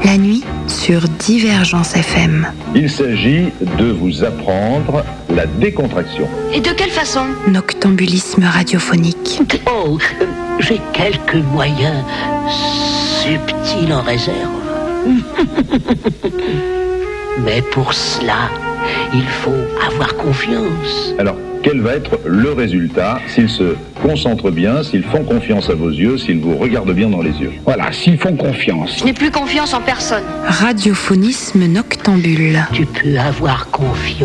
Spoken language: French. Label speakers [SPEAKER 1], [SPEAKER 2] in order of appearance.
[SPEAKER 1] La nuit, sur Divergence FM.
[SPEAKER 2] Il s'agit de vous apprendre la décontraction.
[SPEAKER 3] Et de quelle façon?
[SPEAKER 1] Noctambulisme radiophonique.
[SPEAKER 4] Oh, j'ai quelques moyens subtils en réserve. Mais pour cela, il faut avoir confiance.
[SPEAKER 2] Alors, quel va être le résultat s'ils se concentrent bien, s'ils font confiance à vos yeux, s'ils vous regardent bien dans les yeux?
[SPEAKER 5] Voilà, s'ils font confiance.
[SPEAKER 3] Je n'ai plus confiance en personne.
[SPEAKER 1] Radiophonisme noctambule.
[SPEAKER 4] Tu peux avoir confiance.